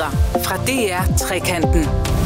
Nyheder fra DR Trekanten.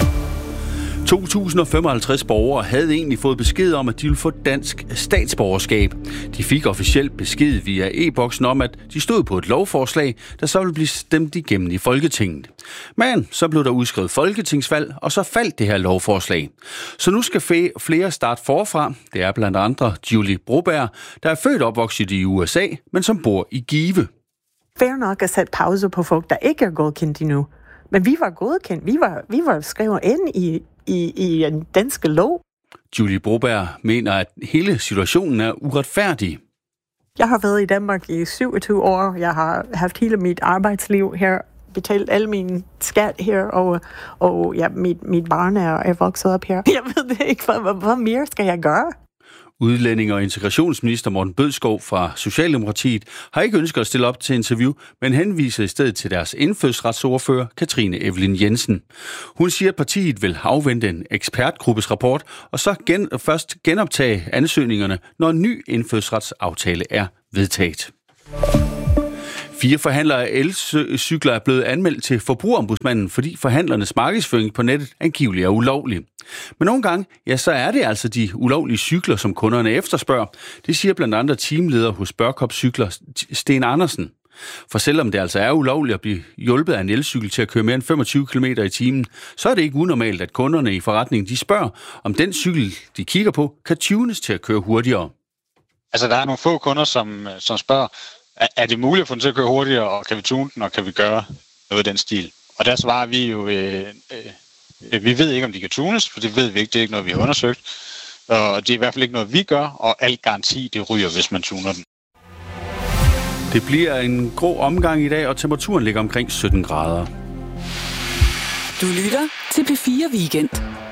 2055 borgere havde egentlig fået besked om, at de ville få dansk statsborgerskab. De fik officielt besked via e-boksen om, at de stod på et lovforslag, der så ville blive stemt igennem i Folketinget. Men så blev der udskrevet folketingsvalg, og så faldt det her lovforslag. Så nu skal flere starte forfra. Det er blandt andre Julie Broberg, der er født og opvokset i USA, men som bor i Give. Fair nok at sætte pause på folk, der ikke er godkendt endnu. Men vi var godkendt. Vi var skrevet ind i en dansk lov. Julie Broberg mener, at hele situationen er uretfærdig. Jeg har været i Danmark i 27 år. Jeg har haft hele mit arbejdsliv her, betalt alle mine skat her, og ja, mit barn er vokset op her. Jeg ved det ikke, hvad mere skal jeg gøre? Udlænding- og integrationsminister Morten Bødskov fra Socialdemokratiet har ikke ønsket at stille op til interview, men henviser i stedet til deres indfødsretsordfører, Katrine Evelyn Jensen. Hun siger, at partiet vil afvente en ekspertgruppes rapport, og så først genoptage ansøgningerne, når en ny indfødsretsaftale er vedtaget. 4 forhandlere af elcykler er blevet anmeldt til Forbrugerombudsmanden, fordi forhandlernes markedsføring på nettet angiveligt er ulovlig. Men nogle gange, ja, så er det altså de ulovlige cykler, som kunderne efterspørger. Det siger blandt andet teamleder hos Børkop Cykler, Sten Andersen. For selvom det altså er ulovligt at blive hjulpet af en elcykel til at køre mere end 25 km i timen, så er det ikke unormalt, at kunderne i forretningen de spørger, om den cykel, de kigger på, kan tunes til at køre hurtigere. Altså, der er nogle få kunder, som spørger, er det muligt at få den til at køre hurtigere, og kan vi tune den, og kan vi gøre noget af den stil? Og der svarer vi jo, vi ved ikke, om de kan tunes, for det ved vi ikke, det er ikke noget, vi har undersøgt. Og det er i hvert fald ikke noget, vi gør, og al garanti, det ryger, hvis man tuner den. Det bliver en grå omgang i dag, og temperaturen ligger omkring 17 grader. Du lytter til P4 Weekend.